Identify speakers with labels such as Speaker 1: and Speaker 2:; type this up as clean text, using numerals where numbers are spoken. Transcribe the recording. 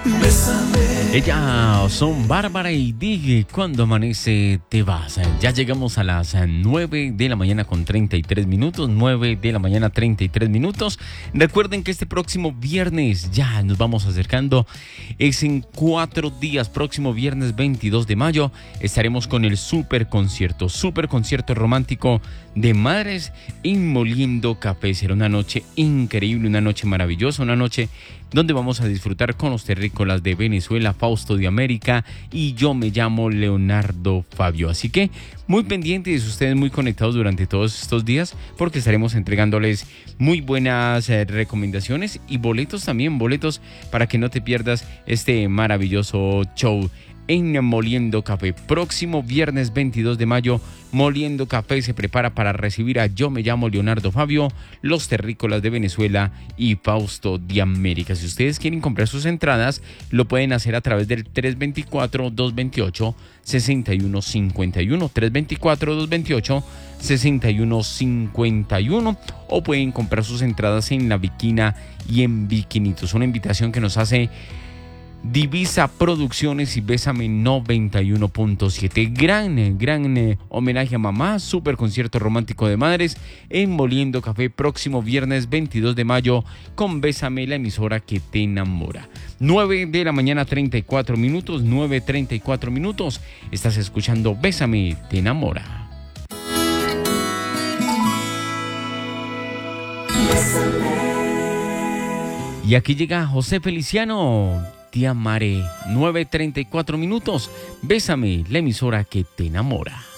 Speaker 1: Ellas son Bárbara y Dig, cuando amanece te vas. Ya llegamos a las 9 de la mañana con 33 minutos, 9 de la mañana 33 minutos. Recuerden que este próximo viernes ya nos vamos acercando, es en 4 días, próximo viernes 22 de mayo, estaremos con el super concierto romántico de Madres en Moliendo Café. Será una noche increíble, una noche maravillosa, una noche donde vamos a disfrutar con los terrícolas de Venezuela, Fausto de América, y yo me llamo Leonardo Fabio. Así que muy pendientes, ustedes muy conectados durante todos estos días, porque estaremos entregándoles muy buenas recomendaciones y boletos también, boletos para que no te pierdas este maravilloso show en Moliendo Café. Próximo viernes 22 de mayo, Moliendo Café se prepara para recibir a Yo me llamo Leonardo Fabio, los terrícolas de Venezuela y Fausto de América. Si ustedes quieren comprar sus entradas, lo pueden hacer a través del 324-228-6151, 324-228-6151, o pueden comprar sus entradas en La Viquina y en Viquinitos. Una invitación que nos hace Divisa Producciones y Bésame 91.7. Gran homenaje a mamá, super concierto romántico de madres en Moliendo Café, próximo viernes 22 de mayo con Bésame, la emisora que te enamora. 9 de la mañana 34 minutos, 9:34 minutos. Estás escuchando Bésame, te enamora. Y aquí llega José Feliciano, Te amaré, 9:34 minutos. Bésame, la emisora que te enamora.